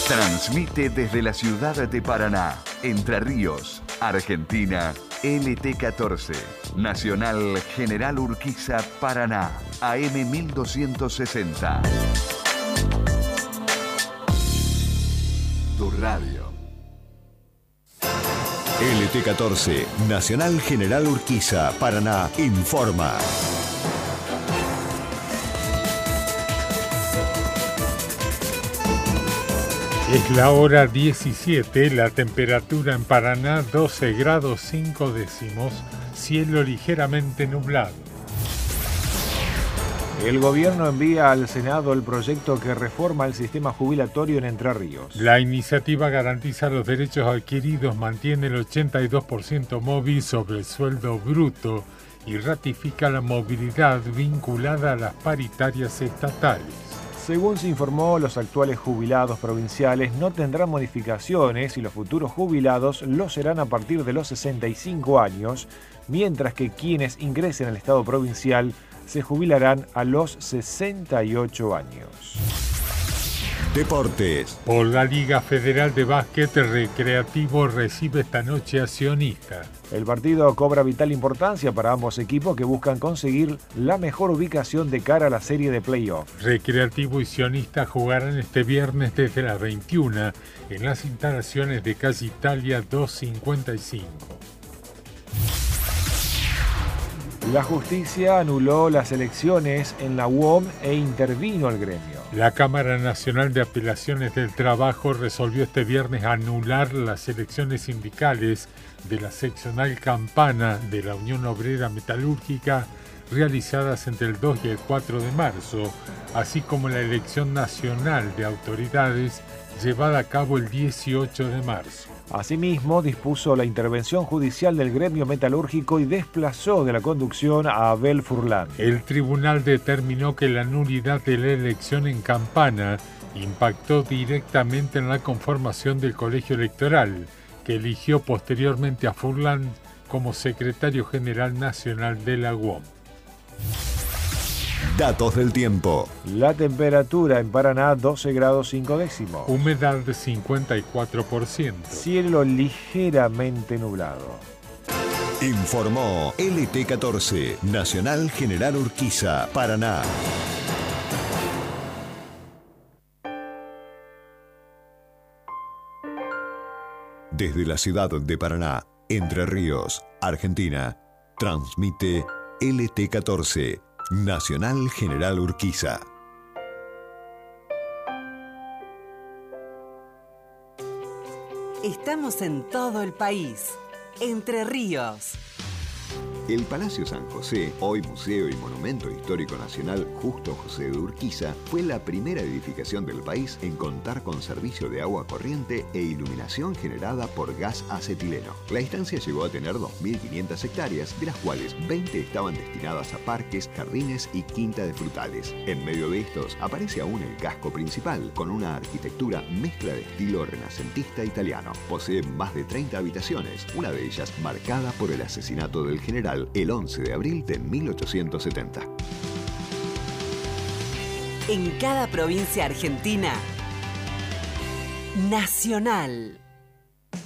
Transmite desde la ciudad de Paraná, Entre Ríos, Argentina, LT14, Nacional General Urquiza, Paraná, AM 1260. Tu radio. LT14, Nacional General Urquiza, Paraná, informa. Es la hora 17, la temperatura en Paraná 12 grados 5 décimos, cielo ligeramente nublado. El gobierno envía al Senado el proyecto que reforma el sistema jubilatorio en Entre Ríos. La iniciativa garantiza los derechos adquiridos, mantiene el 82% móvil sobre el sueldo bruto y ratifica la movilidad vinculada a las paritarias estatales. Según se informó, los actuales jubilados provinciales no tendrán modificaciones y los futuros jubilados lo serán a partir de los 65 años, mientras que quienes ingresen al Estado provincial se jubilarán a los 68 años. Deportes. Por la Liga Federal de Básquet, Recreativo recibe esta noche a Sionista. El partido cobra vital importancia para ambos equipos que buscan conseguir la mejor ubicación de cara a la serie de playoff. Recreativo y Sionista jugarán este viernes desde las 21 en las instalaciones de Calle Italia 255. La justicia anuló las elecciones en la UOM e intervino el gremio. La Cámara Nacional de Apelaciones del Trabajo resolvió este viernes anular las elecciones sindicales de la seccional Campana de la Unión Obrera Metalúrgica realizadas entre el 2 y el 4 de marzo, así como la elección nacional de autoridades llevada a cabo el 18 de marzo. Asimismo, dispuso la intervención judicial del gremio metalúrgico y desplazó de la conducción a Abel Furlan. El tribunal determinó que la nulidad de la elección en Campana impactó directamente en la conformación del colegio electoral, que eligió posteriormente a Furlan como secretario general nacional de la UOM. Datos del tiempo. La temperatura en Paraná 12 grados 5 décimos. Humedad de 54%. Cielo ligeramente nublado. Informó LT14, Nacional General Urquiza, Paraná. Desde la ciudad de Paraná, Entre Ríos, Argentina, transmite LT14, Nacional General Urquiza. Estamos en todo el país. Entre Ríos. El Palacio San José, hoy Museo y Monumento Histórico Nacional Justo José de Urquiza, fue la primera edificación del país en contar con servicio de agua corriente e iluminación generada por gas acetileno. La instancia llegó a tener 2.500 hectáreas, de las cuales 20 estaban destinadas a parques, jardines y quinta de frutales. En medio de estos aparece aún el casco principal, con una arquitectura mezcla de estilo renacentista italiano. Posee más de 30 habitaciones, una de ellas marcada por el asesinato del general el 11 de abril de 1870. En cada provincia argentina, Nacional.